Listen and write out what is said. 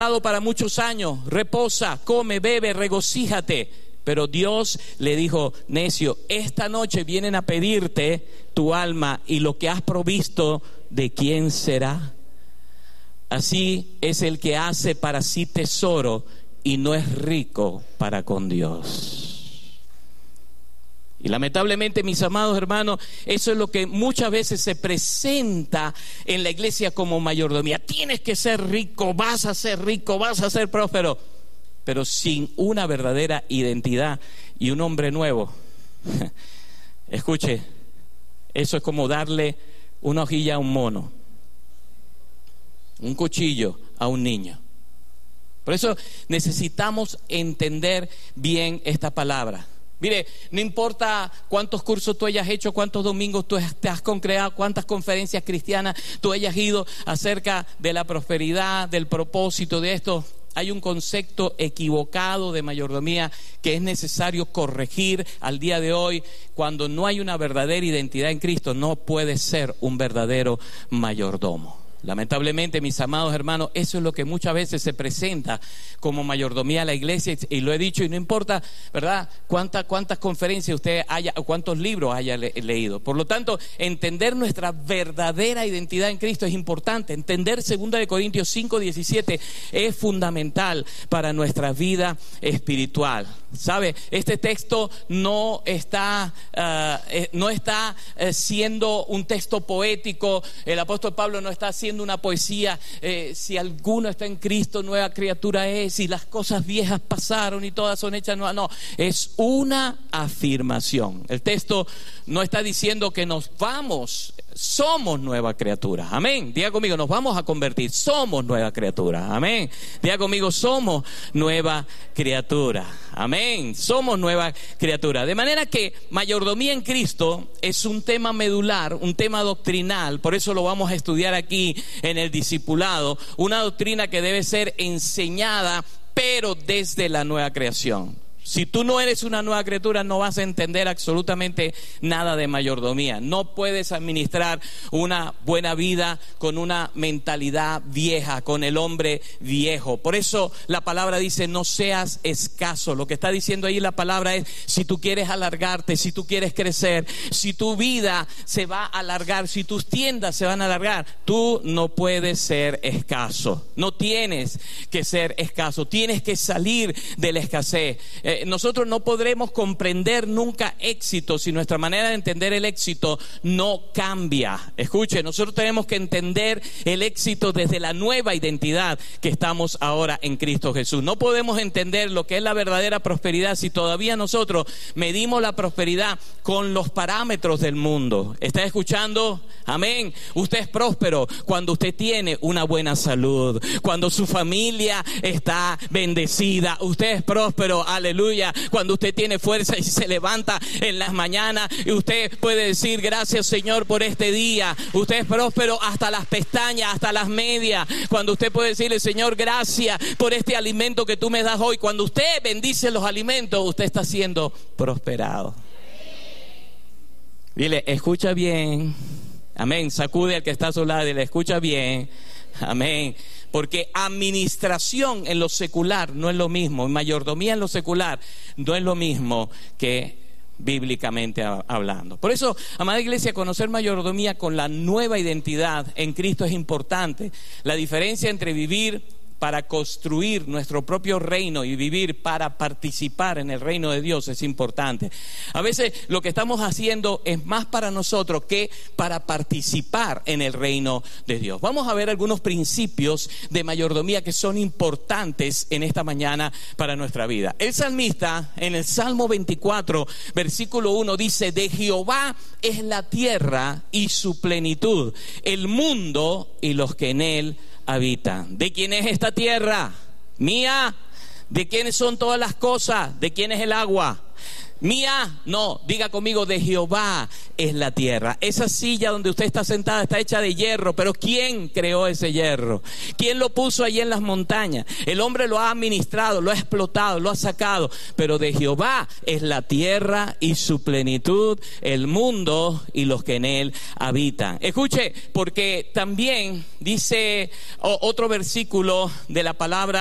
para muchos años, reposa, come, bebe, regocíjate. Pero Dios le dijo: necio, esta noche vienen a pedirte tu alma, y lo que has provisto, ¿de quién será? Así es el que hace para sí tesoro y no es rico para con Dios. Y lamentablemente, mis amados hermanos, eso es lo que muchas veces se presenta en la iglesia como mayordomía. Tienes que ser rico, vas a ser próspero, pero sin una verdadera identidad y un hombre nuevo. Escuche, eso es como darle una hojilla a un mono, un cuchillo a un niño. Por eso necesitamos entender bien esta palabra. Mire, no importa cuántos cursos tú hayas hecho, cuántos domingos tú te has congregado, cuántas conferencias cristianas tú hayas ido acerca de la prosperidad, del propósito de esto. Hay un concepto equivocado de mayordomía que es necesario corregir al día de hoy. Cuando no hay una verdadera identidad en Cristo, no puede ser un verdadero mayordomo. Lamentablemente, mis amados hermanos, eso es lo que muchas veces se presenta como mayordomía a la iglesia, y lo he dicho, y no importa, ¿verdad?, cuántas conferencias usted haya, o cuántos libros haya leído. Por lo tanto, entender nuestra verdadera identidad en Cristo es importante. Entender 2 Corintios 5:17 es fundamental para nuestra vida espiritual. ¿Sabe? Este texto no está siendo un texto poético. El apóstol Pablo no está haciendo una poesía. Si alguno está en Cristo, nueva criatura es, y las cosas viejas pasaron y todas son hechas nuevas. No, es una afirmación. El texto no está diciendo que nos vamos, somos nueva criatura. Amén. Diga conmigo, nos vamos a convertir, somos nueva criatura. Amén. Diga conmigo, somos nueva criatura. Amén. Somos nueva criatura. De manera que mayordomía en Cristo es un tema medular, un tema doctrinal. Por eso lo vamos a estudiar aquí en el discipulado. Una doctrina que debe ser enseñada, pero desde la nueva creación. Si tú no eres una nueva criatura, no vas a entender absolutamente nada de mayordomía. No puedes administrar una buena vida con una mentalidad vieja, con el hombre viejo. Por eso la palabra dice: no seas escaso. Lo que está diciendo ahí la palabra es: si tú quieres alargarte, si tú quieres crecer, si tu vida se va a alargar, si tus tiendas se van a alargar, tú no puedes ser escaso. No tienes que ser escaso. Tienes que salir de la escasez. Nosotros no podremos comprender nunca éxito si nuestra manera de entender el éxito no cambia. Escuche, nosotros tenemos que entender el éxito desde la nueva identidad que estamos ahora en Cristo Jesús. No podemos entender lo que es la verdadera prosperidad si todavía nosotros medimos la prosperidad con los parámetros del mundo. ¿Está escuchando? Amén. Usted es próspero cuando usted tiene una buena salud, cuando su familia está bendecida. Usted es próspero, aleluya, cuando usted tiene fuerza y se levanta en las mañanas y usted puede decir: gracias, Señor, por este día. Usted es próspero hasta las pestañas, hasta las medias, cuando usted puede decirle: Señor, gracias por este alimento que tú me das hoy. Cuando usted bendice los alimentos, usted está siendo prosperado. Dile: escucha bien. Amén. Sacude al que está a su lado y le: escucha bien. Amén. Porque administración en lo secular no es lo mismo, mayordomía en lo secular no es lo mismo que bíblicamente hablando. Por eso, amada iglesia, conocer mayordomía con la nueva identidad en Cristo es importante. La diferencia entre vivir para construir nuestro propio reino y vivir para participar en el reino de Dios es importante. A veces lo que estamos haciendo es más para nosotros que para participar en el reino de Dios. Vamos a ver algunos principios de mayordomía que son importantes en esta mañana para nuestra vida. El salmista en el Salmo 24, versículo 1 dice: de Jehová es la tierra y su plenitud, el mundo y los que en él habitan. ¿De quién es esta tierra? Mía. ¿De quiénes son todas las cosas? ¿De quién es el agua? Mía, no, diga conmigo, de Jehová es la tierra. Esa silla donde usted está sentada está hecha de hierro, pero ¿quién creó ese hierro? ¿Quién lo puso allí en las montañas? El hombre lo ha administrado, lo ha explotado, lo ha sacado, pero de Jehová es la tierra y su plenitud, el mundo y los que en él habitan. Escuche, porque también dice otro versículo de la palabra